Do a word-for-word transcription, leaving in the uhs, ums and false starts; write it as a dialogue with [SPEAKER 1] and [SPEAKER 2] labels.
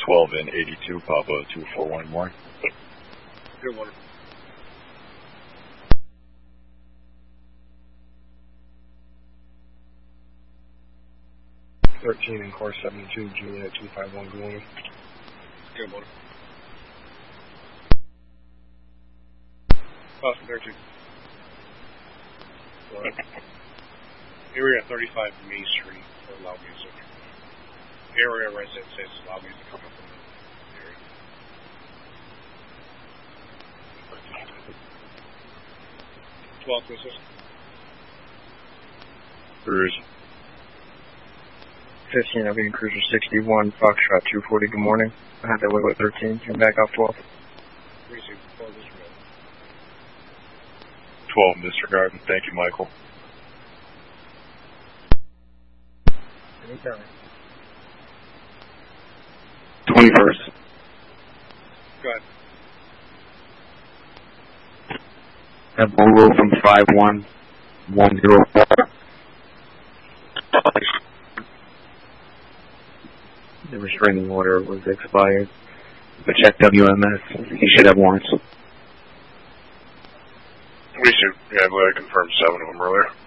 [SPEAKER 1] twelve in eighty-two, Papa two four one one.
[SPEAKER 2] Good one.
[SPEAKER 3] thirteen in car seventy-two, Juliet two five one, good morning.
[SPEAKER 2] Good one. Boston thirteen. Area thirty-five Main Street for loud music. Area resident says loud music coming from the area. twelve, this is.
[SPEAKER 1] Cruise.
[SPEAKER 3] fifteen, I'll be in Cruiser sixty-one, Foxtrot two forty, good morning. I had that way with thirteen, came back off twelve.
[SPEAKER 2] Receive twelve, this road.
[SPEAKER 1] twelve, disregarding. Thank you, Michael.
[SPEAKER 3] Anytime.
[SPEAKER 4] twenty-first.
[SPEAKER 2] Go ahead.
[SPEAKER 4] Have one roll from five one one zero four. The restraining order was expired. But check W M S. He should have warrants.
[SPEAKER 1] We should, yeah, I believe I confirmed seven of them earlier.